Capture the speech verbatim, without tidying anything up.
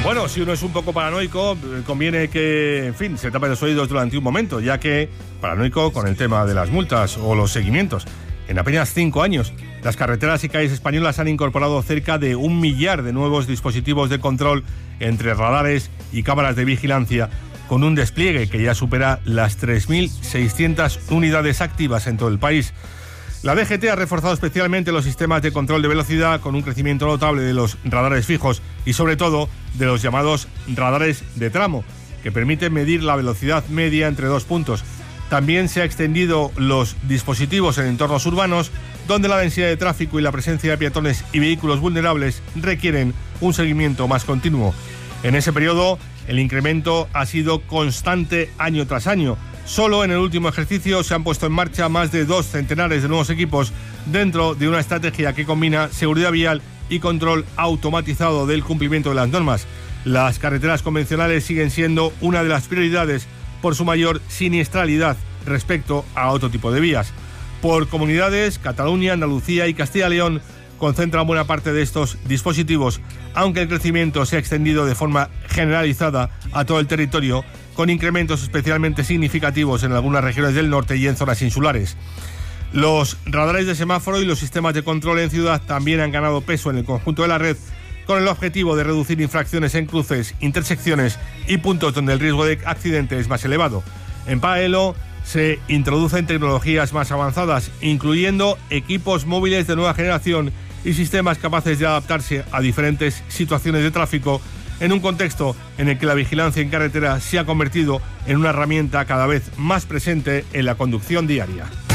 Bueno, si uno es un poco paranoico, conviene que, en fin, se tape los oídos durante un momento, ya que paranoico con el tema de las multas o los seguimientos. En apenas cinco años, las carreteras y calles españolas han incorporado cerca de un millar de nuevos dispositivos de control entre radares y cámaras de vigilancia, con un despliegue que ya supera las tres mil seiscientas unidades activas en todo el país. La D G T ha reforzado especialmente los sistemas de control de velocidad con un crecimiento notable de los radares fijos y sobre todo de los llamados radares de tramo, que permiten medir la velocidad media entre dos puntos. También se ha extendido los dispositivos en entornos urbanos donde la densidad de tráfico y la presencia de peatones y vehículos vulnerables requieren un seguimiento más continuo. En ese periodo, el incremento ha sido constante año tras año. Solo en el último ejercicio se han puesto en marcha más de dos centenares de nuevos equipos dentro de una estrategia que combina seguridad vial y control automatizado del cumplimiento de las normas. Las carreteras convencionales siguen siendo una de las prioridades por su mayor siniestralidad respecto a otro tipo de vías. Por comunidades, Cataluña, Andalucía y Castilla y León concentran buena parte de estos dispositivos, aunque el crecimiento se ha extendido de forma generalizada a todo el territorio, con incrementos especialmente significativos en algunas regiones del norte y en zonas insulares. Los radares de semáforo y los sistemas de control en ciudad también han ganado peso en el conjunto de la red, con el objetivo de reducir infracciones en cruces, intersecciones y puntos donde el riesgo de accidente es más elevado. En paralelo, se introducen tecnologías más avanzadas, incluyendo equipos móviles de nueva generación y sistemas capaces de adaptarse a diferentes situaciones de tráfico, en un contexto en el que la vigilancia en carretera se ha convertido en una herramienta cada vez más presente en la conducción diaria.